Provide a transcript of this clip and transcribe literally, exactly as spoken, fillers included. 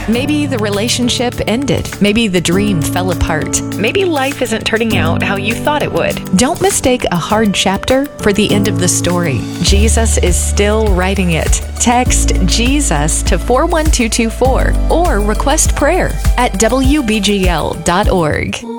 Maybe the relationship ended. Maybe the dream fell apart. Maybe life isn't turning out how you thought it would. Don't mistake a hard chapter for the end of the story. Jesus is still writing it. Text Jesus to four one two two four or request prayer at W B G L dot org.